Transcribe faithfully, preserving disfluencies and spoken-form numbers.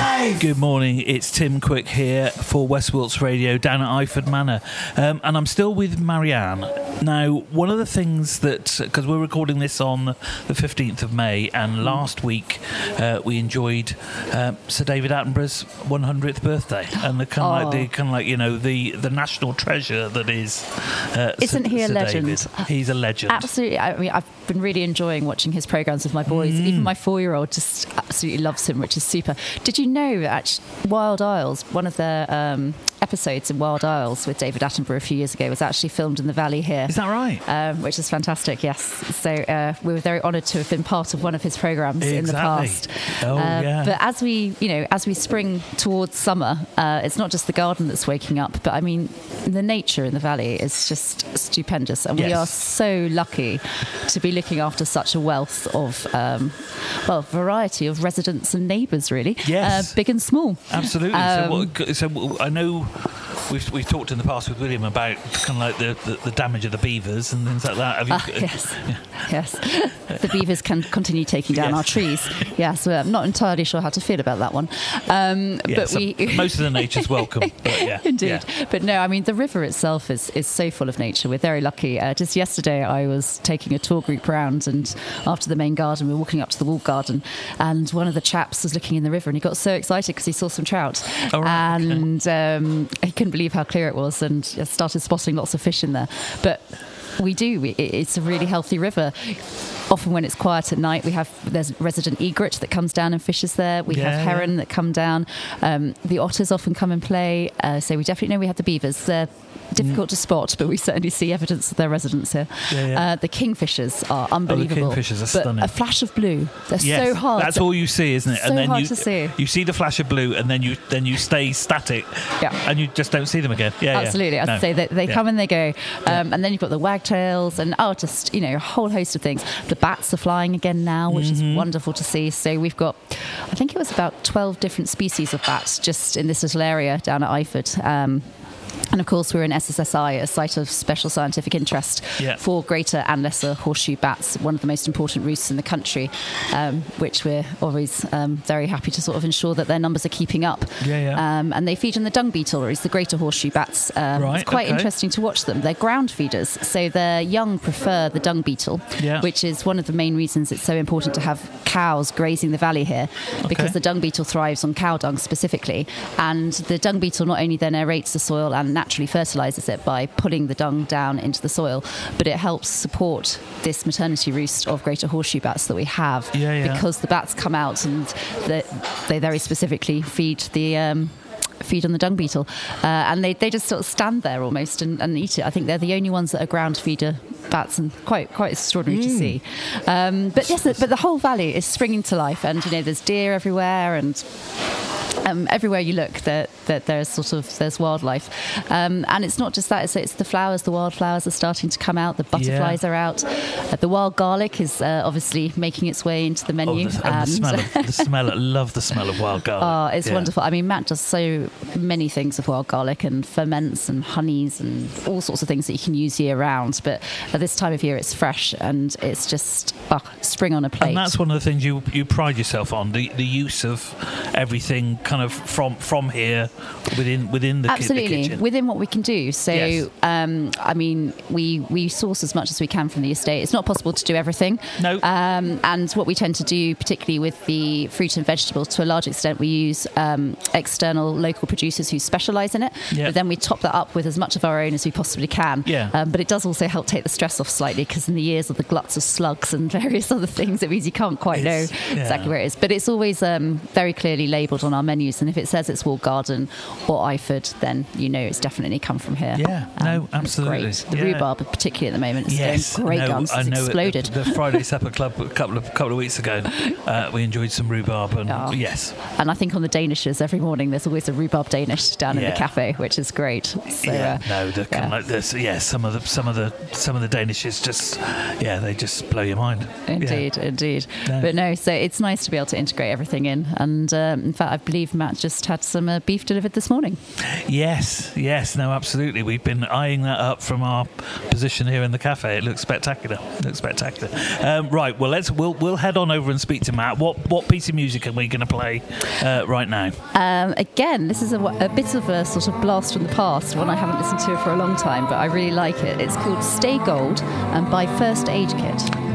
Live! Good morning, it's Tim Quick here for West Wilts Radio down at Iford Manor. Um, and I'm still with Marianne. Now, one of the things that, because we're recording this on the fifteenth of May, and last week uh, we enjoyed uh, Sir David Attenborough's one hundredth birthday, and the kind of oh. like the kind of like you know the, the national treasure that is. Uh, Isn't Sir, he a Sir legend? David. He's a legend. Absolutely. I mean, I've been really enjoying watching his programmes with my boys. Mm. Even my four-year-old just absolutely loves him, which is super. Did you know that actually Wild Isles, one of their um, episodes in Wild Isles with David Attenborough a few years ago, was actually filmed in the Valley here? Is that right? Um, which is fantastic, yes. So uh, we were very honoured to have been part of one of his programmes exactly. in the past. Oh, uh, yeah. But as we, you know, as we spring towards summer, uh, it's not just the garden that's waking up, but I mean, the nature in the Valley is just stupendous, and yes. we are so lucky to be looking after such a wealth of, um, well, variety of residents and neighbours, really. Yes. Uh, big and small. Absolutely. Um, so, what, so I know we've we've talked in the past with William about kind of like the, the, the damage of the beavers and things like that. Have you, uh, yes, yeah. yes. The beavers can continue taking down yes. our trees. Yeah, so I'm not entirely sure how to feel about that one. Um, yeah, but so we most of the nature's welcome. But yeah, indeed. Yeah. But no, I mean the river itself is is so full of nature. We're very lucky. Uh, just yesterday, I was taking a tour group round, and after the main garden, we were walking up to the walled garden, and one of the chaps was looking in the river, and he got so excited because he saw some trout, oh, right, and okay. um, he couldn't believe how clear it was, and started spotting lots of fish in there. But we do. We, it's a really healthy river. Often when it's quiet at night, we have there's resident egret that comes down and fishes there. We yeah, have heron yeah. that come down. Um, the otters often come and play. Uh, so we definitely know we have the beavers. They're difficult mm. to spot, but we certainly see evidence of their residence here. Yeah, yeah. Uh, the kingfishers are unbelievable. Oh, the kingfishers are but stunning. A flash of blue. They're yes, so hard. That's all you see, isn't it? So and then hard you to see. you see the flash of blue, and then you then you stay static, yeah. and you just don't see them again. Yeah, absolutely. Yeah. I'd no. say they, they yeah. come and they go, um, yeah. and then you've got the wagtails, and oh, just you know, a whole host of things. The bats are flying again now, which mm-hmm. is wonderful to see. So we've got, I think it was about twelve different species of bats just in this little area down at Iford. Um, And of course, we're in S S S I, a site of special scientific interest yeah. for greater and lesser horseshoe bats, one of the most important roosts in the country, um, which we're always um, very happy to sort of ensure that their numbers are keeping up. Yeah, yeah. Um, and they feed on the dung beetle, or is the greater horseshoe bats. Um, right, it's quite okay. interesting to watch them. They're ground feeders, so their young prefer the dung beetle, yeah. which is one of the main reasons it's so important to have cows grazing the valley here, okay. because the dung beetle thrives on cow dung specifically. And the dung beetle not only then aerates the soil and naturally fertilizes it by pulling the dung down into the soil, but it helps support this maternity roost of greater horseshoe bats that we have, yeah, yeah. because the bats come out and they, they very specifically feed the um, feed on the dung beetle, uh, and they, they just sort of stand there almost and, and eat it. I think they're the only ones that are ground feeder bats, and quite quite extraordinary mm. to see. Um, but yes, but the whole valley is springing to life, and you know there's deer everywhere, and Um, everywhere you look, there, there, there's sort of there's wildlife, um, and it's not just that. It's, it's the flowers. The wildflowers are starting to come out. The butterflies yeah. are out. Uh, the wild garlic is uh, obviously making its way into the menu. Oh, the, and, and the smell, of, the smell. I love the smell of wild garlic. Oh, it's yeah. wonderful. I mean, Matt does so many things with wild garlic, and ferments and honeys and all sorts of things that you can use year round. But at this time of year, it's fresh and it's just oh, spring on a plate. And that's one of the things you you pride yourself on, the the use of everything kind of from from here within within the, absolutely ki- the kitchen. Within what we can do. So yes. um, I mean we we source as much as we can from the estate. It's not possible to do everything. No. Um, and what we tend to do, particularly with the fruit and vegetables, to a large extent, we use um, external local producers who specialise in it. Yep. But then we top that up with as much of our own as we possibly can. Yeah. Um, but it does also help take the stress off slightly, because in the years of the gluts of slugs and various other things, it means you can't quite it's, know yeah. exactly where it is. But it's always um, very clearly labelled on our menus, and if it says it's Walled Garden or Iford, then you know it's definitely come from here. Yeah, um, no, absolutely. It's great. The yeah. rhubarb, particularly at the moment, is yes, going great no, guns. I It's know exploded. The, the Friday Supper Club a couple of couple of weeks ago, uh, we enjoyed some rhubarb, and oh. yes. And I think on the Danishes every morning there's always a rhubarb Danish down yeah. in the cafe, which is great. So, yeah, uh, no, the kind yeah. of like this. Yeah, some of the some of the some of the Danishes just, yeah, they just blow your mind. Indeed, yeah. indeed. No. But no, so it's nice to be able to integrate everything in, and um, Um, in fact, I believe Matt just had some uh, beef delivered this morning. Yes, yes, no, absolutely. We've been eyeing that up from our position here in the cafe. It looks spectacular. It looks spectacular. Um, right, well, let's we'll we'll head on over and speak to Matt. What what piece of music are we going to play uh, right now? Um, again, this is a, a bit of a sort of blast from the past, one I haven't listened to for a long time, but I really like it. It's called Stay Gold and by First Aid Kit.